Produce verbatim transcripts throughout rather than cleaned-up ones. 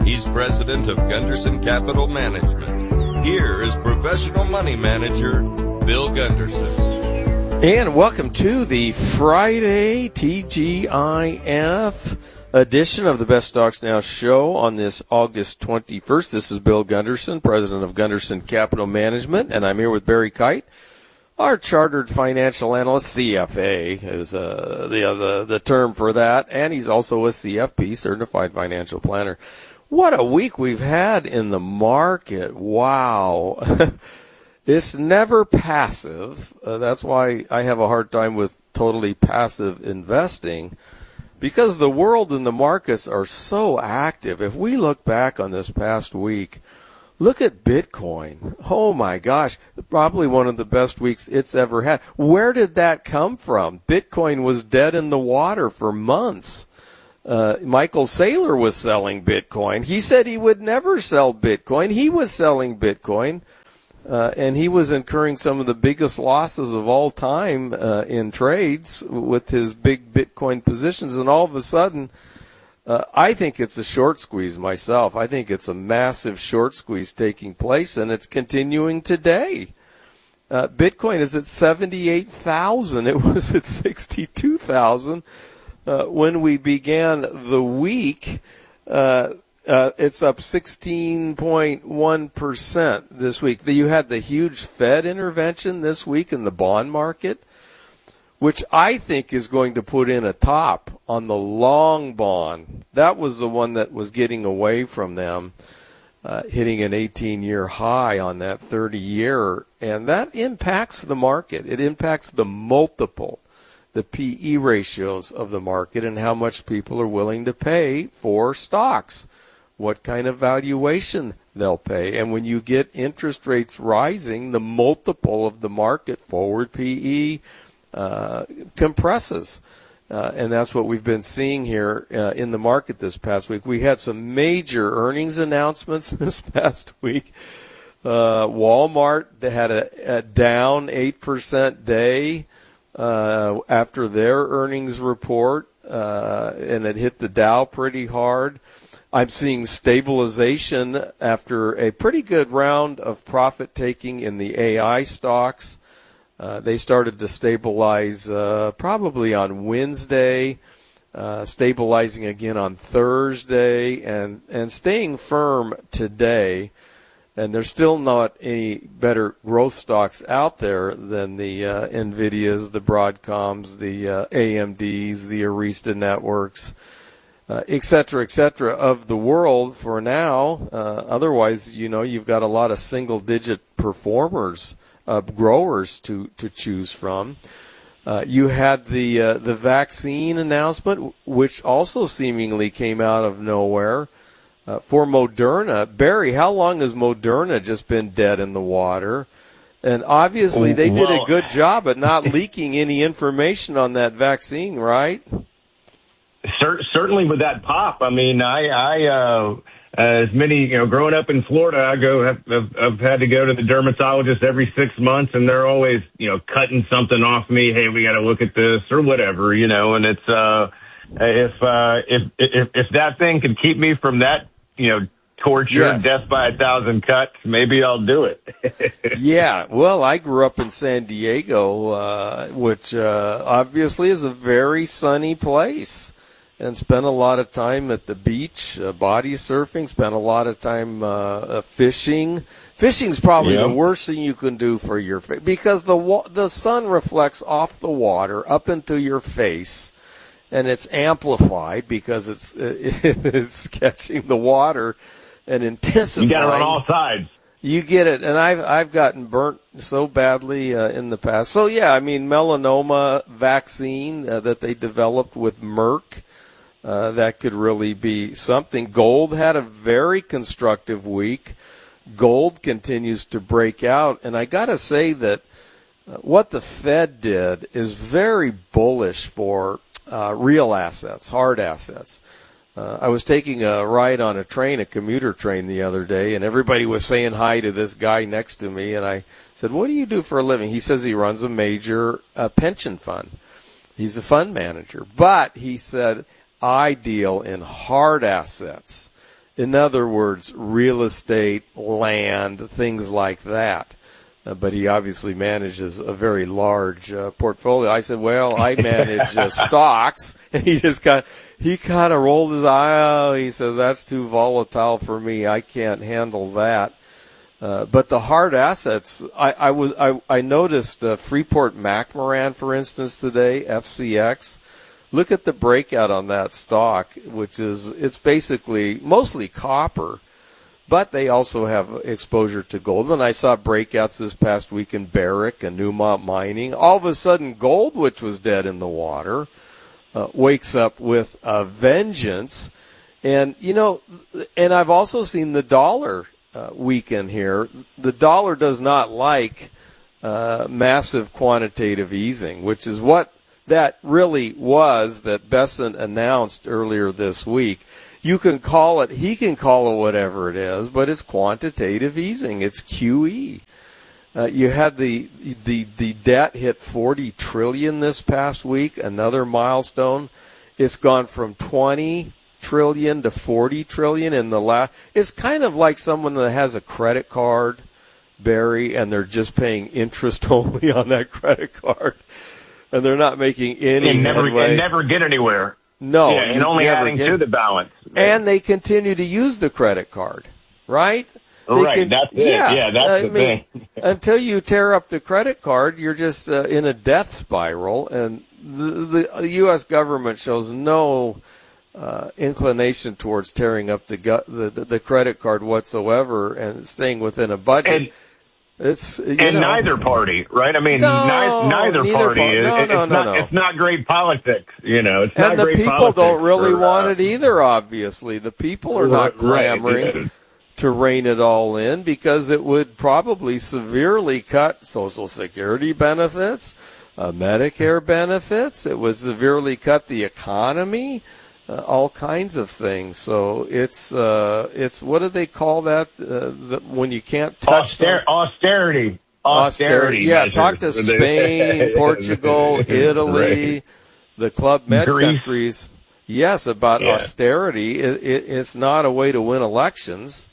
He's president of Gunderson Capital Management. Here is professional money manager, Bill Gunderson. And welcome to the Friday T G I F edition of the Best Stocks Now show on this August twenty-first. This is Bill Gunderson, president of Gunderson Capital Management, and I'm here with Barry Kite, our chartered financial analyst. C F A is uh, the, uh, the the term for that, and he's also a C F P, certified financial planner. What a week we've had in the market. Wow. It's never passive. Uh, that's why I have a hard time with totally passive investing, because the world and the markets are so active. If we look back on this past week, look at Bitcoin. Oh my gosh, probably one of the best weeks it's ever had. Where did that come from? Bitcoin was dead in the water for months. Uh, Michael Saylor was selling Bitcoin. He said he would never sell Bitcoin. He was selling Bitcoin, uh, and he was incurring some of the biggest losses of all time uh, in trades with his big Bitcoin positions. And all of a sudden, uh, I think it's a short squeeze myself. I think it's a massive short squeeze taking place, and it's continuing today. Uh, Bitcoin is at seventy-eight thousand. It was at sixty-two thousand. Uh, when we began the week. uh, uh, it's up sixteen point one percent this week. You had the huge Fed intervention this week in the bond market, which I think is going to put in a top on the long bond. That was the one that was getting away from them, uh, hitting an eighteen-year high on that thirty-year, and that impacts the market. It impacts the multiple, the P E ratios of the market, and how much people are willing to pay for stocks, what kind of valuation they'll pay. And when you get interest rates rising, the multiple of the market, forward P E, uh, compresses. Uh, and that's what we've been seeing here uh, in the market this past week. We had some major earnings announcements this past week. Uh, Walmart had a, a down eight percent day. Uh, after their earnings report, uh, and it hit the Dow pretty hard. I'm seeing stabilization after a pretty good round of profit taking in the A I stocks. Uh, they started to stabilize uh, probably on Wednesday, uh, stabilizing again on Thursday, and, and staying firm today. And there's still not any better growth stocks out there than the uh, NVIDIAs, the Broadcoms, the uh, A M Ds, the Arista Networks, uh, et cetera, et cetera, of the world for now. Uh, otherwise, you know, you've got a lot of single-digit performers, uh, growers to, to choose from. Uh, you had the uh, the vaccine announcement, which also seemingly came out of nowhere. Uh, for Moderna, Barry, how long has Moderna just been dead in the water? And obviously they did well, a good job at not leaking any information on that vaccine, right? Cer- certainly with that pop. I mean, I, I uh, as many, you know, growing up in Florida, I go, have, have, I've had to go to the dermatologist every six months, and they're always, you know, cutting something off me. Hey, we got to look at this or whatever, you know, and it's, uh, if, uh, if, if, if that thing could keep me from that, you know, torture, yes, death by a thousand cuts, maybe I'll do it. Yeah, well, I grew up in San Diego, uh, which uh, obviously is a very sunny place, and spent a lot of time at the beach, uh, body surfing, spent a lot of time uh, uh, fishing. Fishing's probably yep. the worst thing you can do for your face, because the wa- the sun reflects off the water up into your face, and it's amplified because it's it's catching the water and intensifying. You got it on all sides. You get it, and I've I've gotten burnt so badly uh, in the past. So yeah, I mean, melanoma vaccine uh, that they developed with Merck, uh, that could really be something. Gold had a very constructive week. Gold continues to break out, and I got to say that uh, what the Fed did is very bullish for Uh, real assets, hard assets. Uh, I was taking a ride on a train, a commuter train the other day, and everybody was saying hi to this guy next to me, and I said, what do you do for a living? He says he runs a major uh, pension fund. He's a fund manager. But he said, I deal in hard assets. In other words, real estate, land, things like that. Uh, but he obviously manages a very large uh, portfolio. I said, well, I manage uh, stocks. And he just kind he kind of rolled his eye. Oh, he says, that's too volatile for me. I can't handle that. Uh, but the hard assets, I, I was I, I noticed uh, Freeport McMoran, for instance, today, F C X. Look at the breakout on that stock, which is, it's basically mostly copper, but they also have exposure to gold. And I saw breakouts this past week in Barrick and Newmont Mining. All of a sudden, gold, which was dead in the water, uh, wakes up with a vengeance. And, you know, and I've also seen the dollar uh, weaken here. The dollar does not like uh, massive quantitative easing, which is what that really was that Bessent announced earlier this week. You can call it, he can call it whatever it is, but it's quantitative easing. It's Q E. Uh, you had the, the, the debt hit forty trillion this past week, another milestone. It's gone from twenty trillion to forty trillion in the last, it's kind of like someone that has a credit card, Barry, and they're just paying interest only on that credit card. And they're not making any and never, headway. And never get anywhere. No. Yeah, and only adding get, to the balance. And they continue to use the credit card, right? They right, can, that's it. Yeah, yeah that's I the mean, thing. Until you tear up the credit card, you're just uh, in a death spiral. And the, the U S government shows no uh, inclination towards tearing up the, the, the credit card whatsoever and staying within a budget. And, It's you and know. neither party, right? I mean, no, neither, neither, neither party par- is. no, it's, no, no, not, no. it's not great politics, you know. It's and not the great people politics don't really for, want uh, it either. Obviously, the people are not clamoring right, yeah. to rein it all in because it would probably severely cut Social Security benefits, uh, Medicare benefits. It would severely cut the economy. Uh, all kinds of things. So it's uh, it's what do they call that? Uh, the, when you can't touch Auster- austerity. Austerity. Yeah, measures. talk to Spain, Portugal, Italy, right. the Club Med Greece. countries. Yes, about yeah. austerity. It, it, it's not a way to win elections.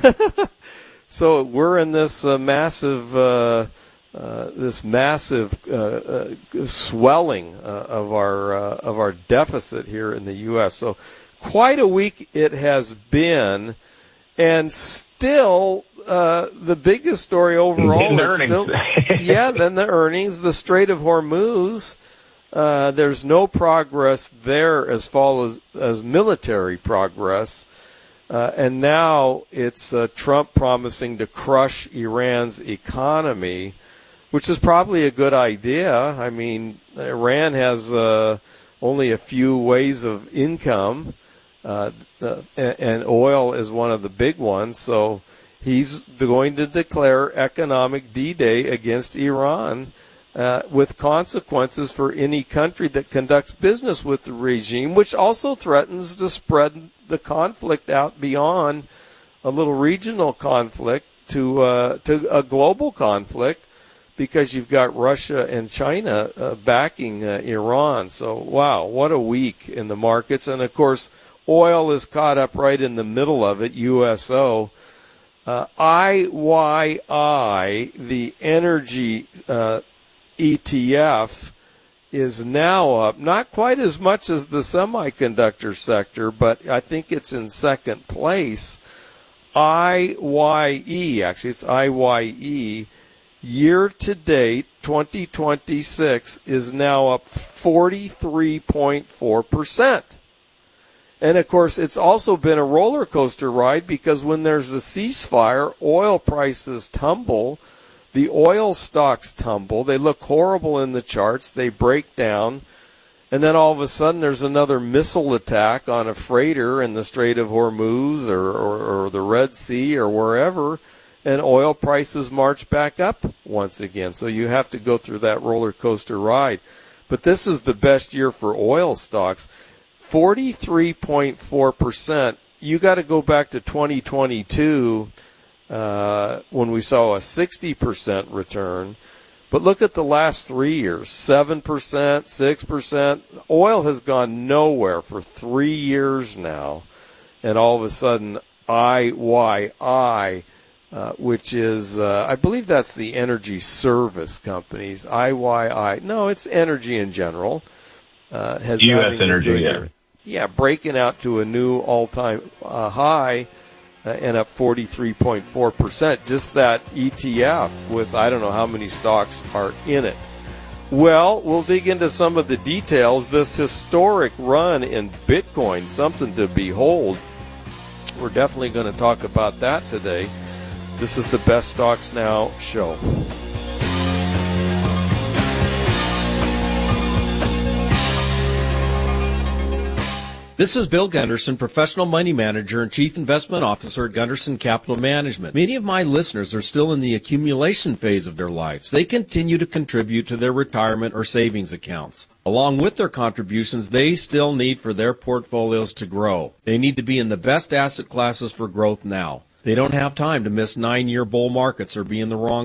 So we're in this uh, massive. Uh, Uh, this massive uh, uh, swelling uh, of our uh, of our deficit here in the U S. So quite a week it has been, and still uh, the biggest story overall is still yeah. Then the earnings, the Strait of Hormuz. Uh, there's no progress there as far as as military progress. Uh, and now it's uh, Trump promising to crush Iran's economy, which is probably a good idea. I mean, Iran has uh, only a few ways of income, uh, uh, and oil is one of the big ones. So he's going to declare economic D-Day against Iran uh, with consequences for any country that conducts business with the regime, which also threatens to spread the conflict out beyond a little regional conflict to uh, to a global conflict, because you've got Russia and China uh, backing uh, Iran. So, wow, what a week in the markets. And, of course, oil is caught up right in the middle of it, U S O. Uh, I Y I, the energy uh, E T F, is now up, not quite as much as the semiconductor sector, but I think it's in second place. I Y E, actually, it's I Y E. Year to date, twenty twenty-six is now up forty-three point four percent. And of course, it's also been a roller coaster ride, because when there's a ceasefire, oil prices tumble, the oil stocks tumble, they look horrible in the charts, they break down, and then all of a sudden there's another missile attack on a freighter in the Strait of Hormuz or, or, or the Red Sea or wherever, and oil prices march back up once again. So you have to go through that roller coaster ride. But this is the best year for oil stocks. forty-three point four percent. You got to go back to twenty twenty-two uh, when we saw a sixty percent return. But look at the last three years, seven percent, six percent. Oil has gone nowhere for three years now. and all of a sudden I Y I, uh, which is, uh, I believe that's the energy service companies, I Y I. No, it's energy in general. Uh, has U S Energy, yeah. Yeah, breaking out to a new all-time uh, high uh, and up forty-three point four percent. Just that E T F with I don't know how many stocks are in it. Well, we'll dig into some of the details. This historic run in Bitcoin, something to behold. We're definitely going to talk about that today. This is the Best Stocks Now show. This is Bill Gunderson, professional money manager and chief investment officer at Gunderson Capital Management. Many of my listeners are still in the accumulation phase of their lives. They continue to contribute to their retirement or savings accounts. Along with their contributions, they still need for their portfolios to grow. They need to be in the best asset classes for growth now. They don't have time to miss nine-year bull markets or be in the wrong